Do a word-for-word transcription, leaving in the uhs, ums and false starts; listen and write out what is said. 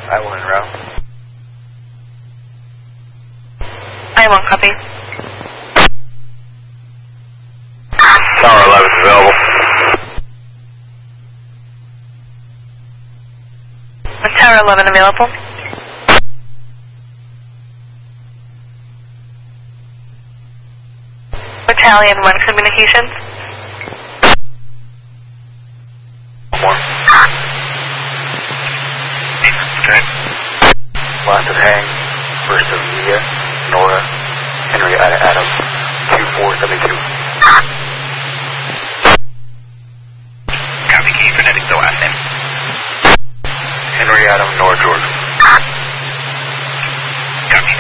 I one en route. I one, copy. Tower eleven is available. Tower eleven available. Battalion one communications. One more. Okay. Last of Hang, first of Mia, Nora, Henry Ida Adam, two four seven two. Copy, can you phonetic the last name? Henry Adam, Nora George.